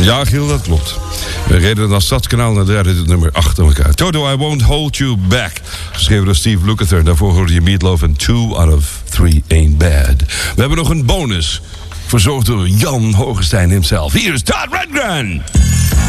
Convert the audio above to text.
Ja, Giel, dat klopt. We reden naar Stadskanaal en draaiden het nummer achter elkaar. Toto, I Won't Hold You Back. Geschreven door Steve Lukather. Daarvoor hoorde je Meatloaf en 2 out of 3 ain't bad. We hebben nog een bonus. Verzorgd door Jan Hogestein himself. Hier is Todd Rundgren.